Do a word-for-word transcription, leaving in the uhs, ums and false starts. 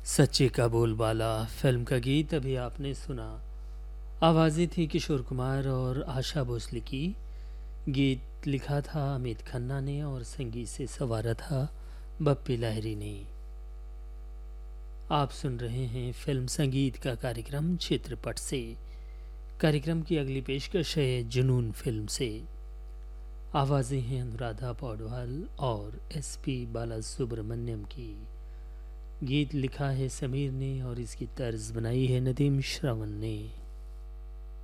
सच्चे का बोलबाला फिल्म का गीत अभी आपने सुना। आवाज़ें थी किशोर कुमार और आशा भोसले की। गीत लिखा था अमित खन्ना ने और संगीत से संवारा था बप्पी लाहिरी ने। आप सुन रहे हैं फिल्म संगीत का कार्यक्रम चित्रपट से। कार्यक्रम की अगली पेशकश है जुनून फिल्म से। आवाज़ें हैं अनुराधा पौडवाल और एस पी बाला सुब्रमण्यम की। गीत लिखा है समीर ने और इसकी तर्ज बनाई है नदीम श्रवण ने।